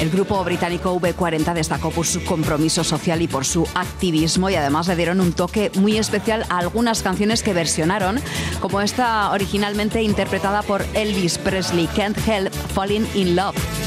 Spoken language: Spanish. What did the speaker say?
El grupo británico V40 destacó por su compromiso social y por su activismo, y además le dieron un toque muy especial a algunas canciones que versionaron, como esta originalmente interpretada por Elvis Presley, Can't Help Falling in Love.